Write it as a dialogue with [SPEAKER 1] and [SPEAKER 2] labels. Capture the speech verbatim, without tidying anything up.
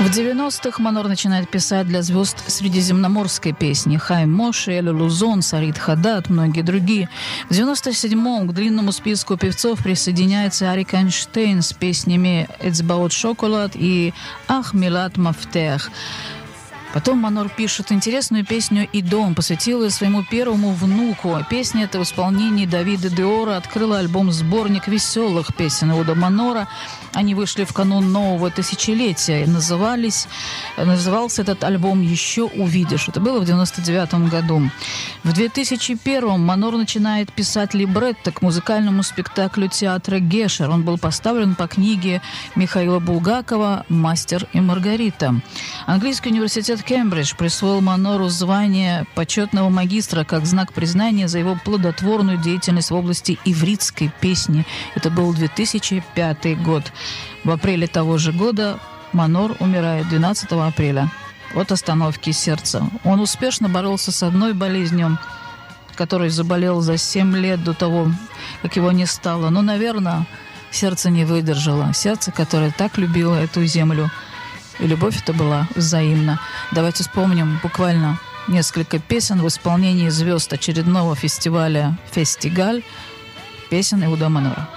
[SPEAKER 1] В девяностых Манор начинает писать для звезд средиземноморской песни. Хайм Моше, Эля Лузон, Сарид Хадад, многие другие. В девяносто седьмом к длинному списку певцов присоединяется Арик Эйнштейн с песнями «Эцбаот Шоколад» и «Ах, Милат Мафтех». Потом Манор пишет интересную песню «И дом», посвятил ее своему первому внуку. Песня эта в исполнении Давида Диора открыла альбом-сборник веселых песен Иуда Манора. Они вышли в канун нового тысячелетия. И назывались, назывался этот альбом «Еще увидишь». Это было в девяносто девятом году. В две тысячи первом Манор начинает писать либретто к музыкальному спектаклю театра «Гешер». Он был поставлен по книге Михаила Булгакова «Мастер и Маргарита». Английский университет Кембридж присвоил Манору звание почетного магистра как знак признания за его плодотворную деятельность в области ивритской песни. Это был две тысячи пятый год. В апреле того же года Манор умирает двенадцатого апреля от остановки сердца. Он успешно боролся с одной болезнью, которой заболел за семь лет до того, как его не стало. Но, наверное, сердце не выдержало. Сердце, которое так любило эту землю. И любовь это была взаимна. Давайте вспомним буквально несколько песен в исполнении звезд очередного фестиваля «Фестигаль», песен Иуда Манора.